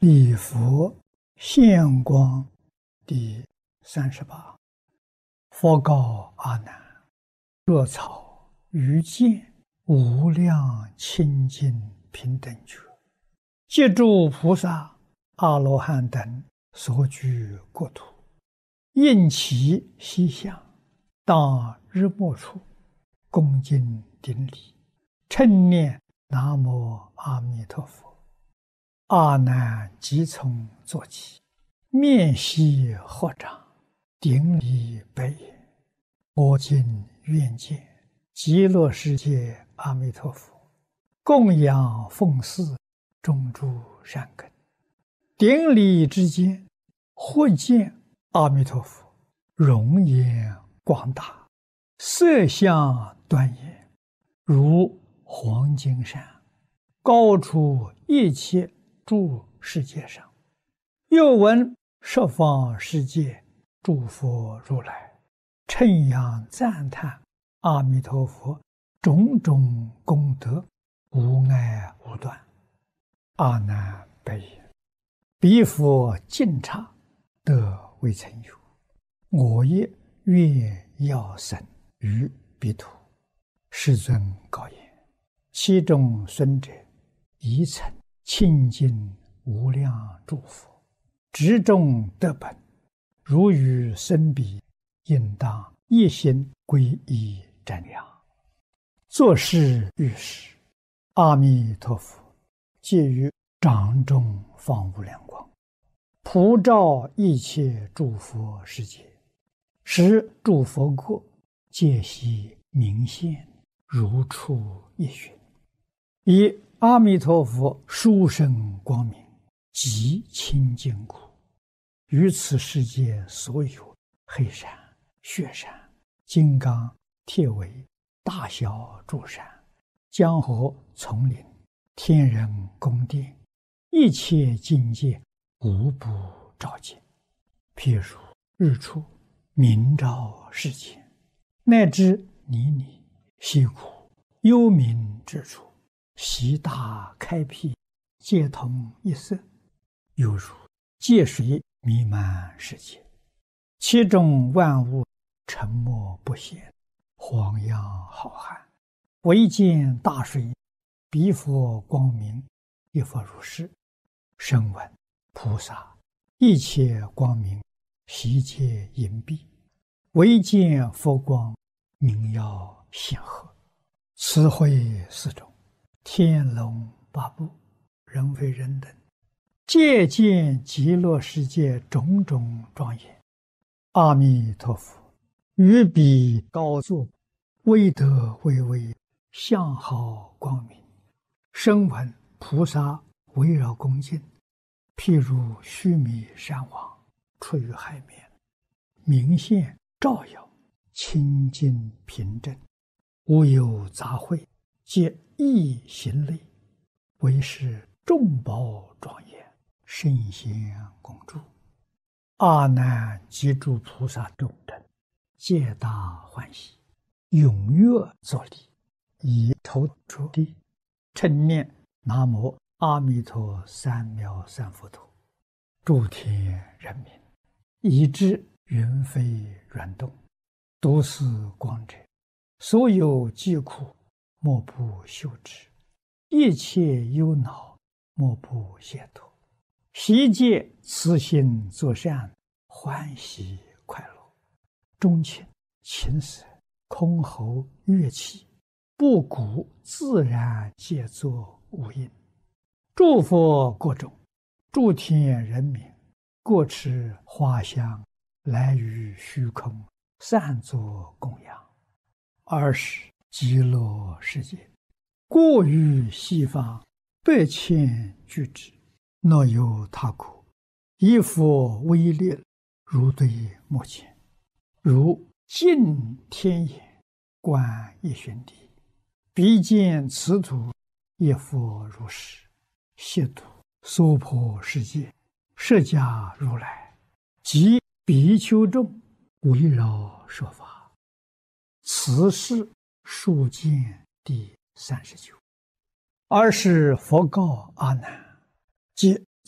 礼佛现光第38。佛告阿难：若草于见无量清净平等觉，借诸菩萨、阿罗汉等所居国土，应其西向，当日没处，恭敬顶礼，称念南无阿弥陀佛。阿难即从坐起，面悉合掌，顶礼白言：我今愿见极乐世界阿弥陀佛，供养奉祀种诸善根。顶礼之间，或见阿弥陀佛容颜广大，色相端严，如黄金山，高出一切诸世界上。又闻十方世界诸佛如来称扬赞叹阿弥陀佛种种功德，无碍无断。阿难白言：彼佛尽刹得未曾有，我也愿要生于彼土。世尊告言：其中孙者，宜曾清净无量诸佛，执众得本，如与生彼，应当一心皈依瞻仰。作是遇时，阿弥陀佛借于掌中放无量光，普照一切诸佛世界，使诸佛国皆悉明现，如出一寻。以阿弥陀佛殊胜光明极清净故，于此世界所有黑山、雪山、金刚、铁围、大小诸山、江河、丛林、天人宫殿，一切境界无不照见。譬如日出明照世间，乃至泥泞、溪谷、幽冥之处，悉大开辟，皆同一色，犹如界水弥漫世界，其中万物沉默不显，荒洋浩瀚，唯见大水，彼佛光明，亦复如是。声闻菩萨一切光明，悉皆隐蔽，唯见佛光明耀显赫。此会四种，天龙八部，人非人等，皆见极乐世界种种庄严。阿弥陀佛于彼高坐，威德巍巍，相好光明。声闻菩萨围绕恭敬，譬如须弥山王出于海面，明现照耀，清净平正，无有杂秽，皆一行类，为是众宝庄严，圣贤恭祝。阿难及诸菩萨众等皆大欢喜，踊跃作礼，以头着地，称念南无阿弥陀三藐三菩提。诸天人民以知云飞软动，读是光者，所有疾苦莫不休止，一切忧恼莫不解脱，悉皆慈心作善，欢喜快乐。钟磬、琴瑟、箜篌、乐器，布谷自然皆作无应。诸佛国中，诸天人民，各持花香，来于虚空，散作供养。尔时极乐世界，过于西方8,000俱胝，若有他国，以佛威力，如对目前，如镜天眼，观一旬地，彼见此土，亦复如是。悉土娑婆世界，释迦如来及比丘众围绕说法。此是数见第39。尔时佛告阿难：即